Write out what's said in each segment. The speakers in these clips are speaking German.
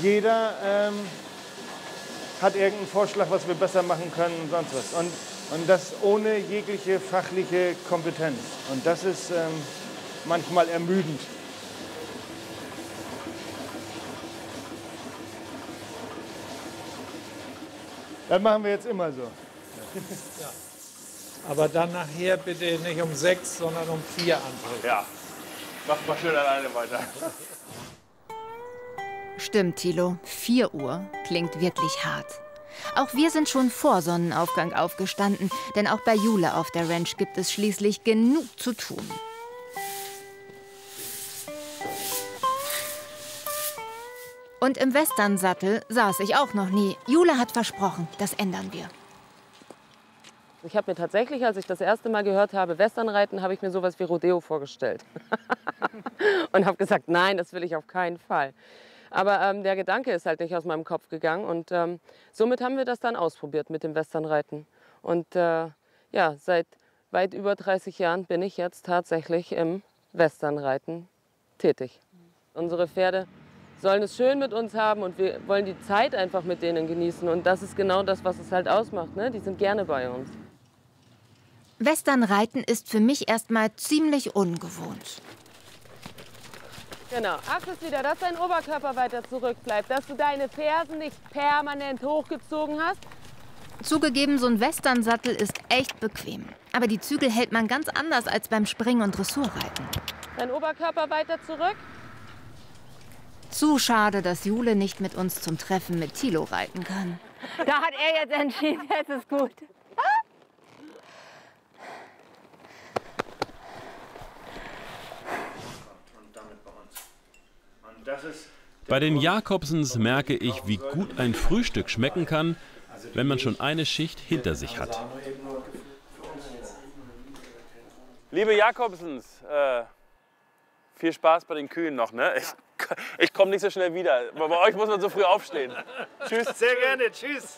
jeder hat irgendeinen Vorschlag, was wir besser machen können und sonst was. Und das ohne jegliche fachliche Kompetenz. Und das ist manchmal ermüdend. Das machen wir jetzt immer so. Ja. Aber dann nachher bitte nicht um 6, sondern um 4 antreten. Ja, mach mal schön alleine weiter. Stimmt, Thilo. 4 Uhr klingt wirklich hart. Auch wir sind schon vor Sonnenaufgang aufgestanden, denn auch bei Jule auf der Ranch gibt es schließlich genug zu tun. Und im Westernsattel saß ich auch noch nie. Jule hat versprochen, das ändern wir. Ich habe mir tatsächlich, als ich das erste Mal gehört habe, Westernreiten, habe ich mir sowas wie Rodeo vorgestellt. Und habe gesagt, nein, das will ich auf keinen Fall. Aber der Gedanke ist halt nicht aus meinem Kopf gegangen. Und somit haben wir das dann ausprobiert mit dem Westernreiten. Und ja, seit weit über 30 Jahren bin ich jetzt tatsächlich im Westernreiten tätig. Unsere Pferde sollen es schön mit uns haben und wir wollen die Zeit einfach mit denen genießen. Und das ist genau das, was es halt ausmacht, ne? Die sind gerne bei uns. Westernreiten ist für mich erstmal ziemlich ungewohnt. Genau, achtest wieder, dass dein Oberkörper weiter zurückbleibt, dass du deine Fersen nicht permanent hochgezogen hast. Zugegeben, so ein Westernsattel ist echt bequem. Aber die Zügel hält man ganz anders als beim Springen- und Dressurreiten. Dein Oberkörper weiter zurück. Zu schade, dass Jule nicht mit uns zum Treffen mit Thilo reiten kann. Da hat er jetzt entschieden, jetzt ist gut. Bei den Jakobsens merke ich, wie gut ein Frühstück schmecken kann, wenn man schon eine Schicht hinter sich hat. Liebe Jakobsens, viel Spaß bei den Kühen noch, ne? Ich komme nicht so schnell wieder. Bei euch muss man so früh aufstehen. Tschüss. Sehr gerne, tschüss.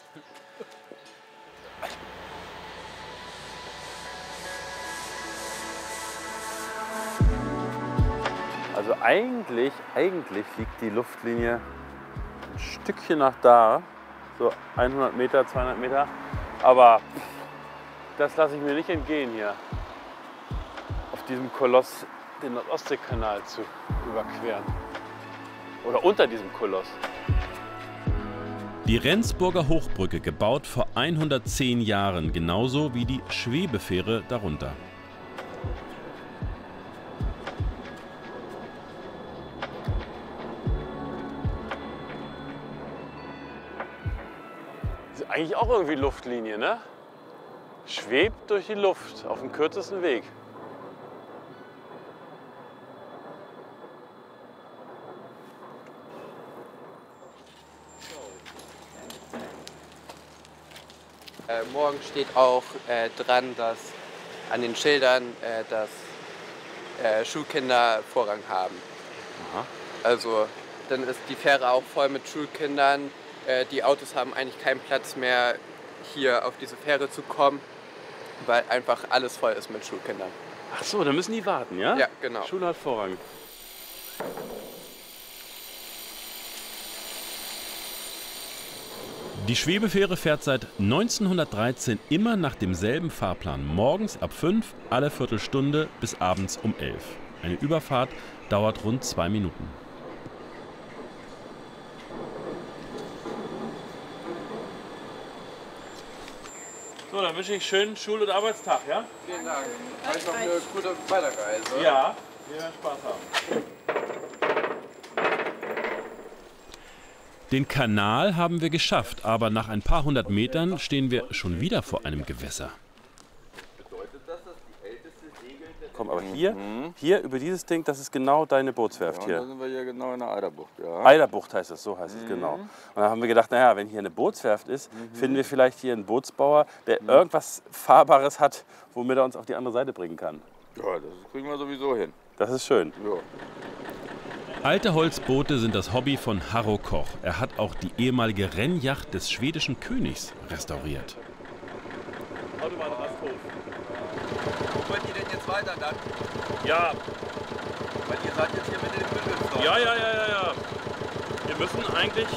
Also eigentlich liegt die Luftlinie ein Stückchen nach da, so 100 Meter, 200 Meter. Aber das lasse ich mir nicht entgehen hier, auf diesem Koloss den Nordostseekanal zu überqueren. Oder unter diesem Koloss. Die Rendsburger Hochbrücke, gebaut vor 110 Jahren, genauso wie die Schwebefähre darunter. Ist eigentlich auch irgendwie Luftlinie, ne? Schwebt durch die Luft auf dem kürzesten Weg. Morgen steht auch dran, dass an den Schildern, dass Schulkinder Vorrang haben. Aha. Also dann ist die Fähre auch voll mit Schulkindern. Die Autos haben eigentlich keinen Platz mehr, hier auf diese Fähre zu kommen, weil einfach alles voll ist mit Schulkindern. Ach so, da müssen die warten, ja? Ja, genau. Schule hat Vorrang. Die Schwebefähre fährt seit 1913 immer nach demselben Fahrplan. Morgens ab 5, alle Viertelstunde bis abends um 11. Eine Überfahrt dauert rund 2 Minuten. So, dann wünsche ich schönen Schul- und Arbeitstag, ja? Vielen Dank. Euch noch eine gute Weiterreise. Ja, wir werden Spaß haben. Den Kanal haben wir geschafft, aber nach ein paar hundert Metern stehen wir schon wieder vor einem Gewässer. Komm, aber hier über dieses Ding, das ist genau deine Bootswerft hier. Da sind wir hier genau in der Eiderbucht, ja. Eiderbucht heißt es, so heißt es genau. Und dann haben wir gedacht, naja, wenn hier eine Bootswerft ist, finden wir vielleicht hier einen Bootsbauer, der irgendwas Fahrbares hat, womit er uns auf die andere Seite bringen kann. Ja, das kriegen wir sowieso hin. Das ist schön. Ja. Alte Holzboote sind das Hobby von Harro Koch. Er hat auch die ehemalige Rennjacht des schwedischen Königs restauriert. Autobahn Rasthof. Wo wollt ihr denn jetzt weiter dann? Ja. Weil ihr seid jetzt hier mit den Bündel. Ja. Wir müssen eigentlich